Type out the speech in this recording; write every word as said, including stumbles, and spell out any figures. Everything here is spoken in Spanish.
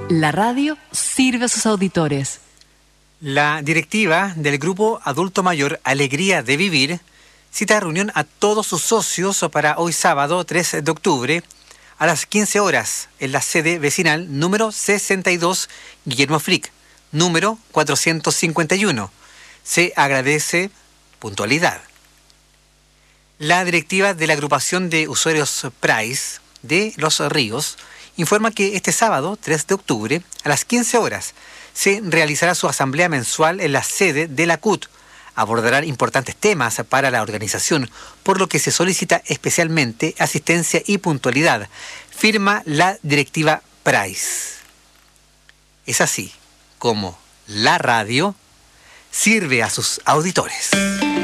La radio sirve a sus auditores. La directiva del Grupo Adulto Mayor Alegría de Vivir cita reunión a todos sus socios para hoy sábado tres de octubre a las quince horas en la sede vecinal número sesenta y dos Guillermo Frick, número cuatrocientos cincuenta y uno. Se agradece puntualidad. La directiva de la agrupación de usuarios Price de Los Ríos informa que este sábado, tres de octubre, a las quince horas, se realizará su asamblea mensual en la sede de la C U T. Abordarán importantes temas para la organización, por lo que se solicita especialmente asistencia y puntualidad. Firma la directiva Price. Es así como la radio sirve a sus auditores.